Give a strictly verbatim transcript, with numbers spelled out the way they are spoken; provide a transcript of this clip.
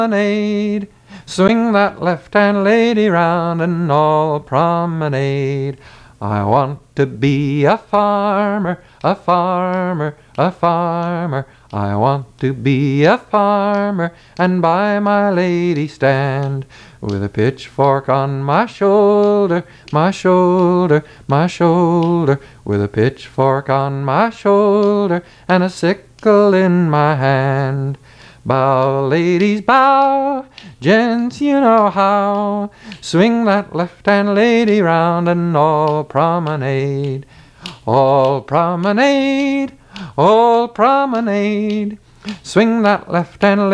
promenade. Swing that left-hand lady round and all promenade. I want to be a farmer, a farmer, a farmer. I want to be a farmer and by my lady stand, with a pitchfork on my shoulder, my shoulder, my shoulder, with a pitchfork on my shoulder and a sickle in my hand. Bow, ladies, bow, gents, you know how. Swing that left-hand lady round and all promenade. All promenade, all promenade. Swing that left-hand lady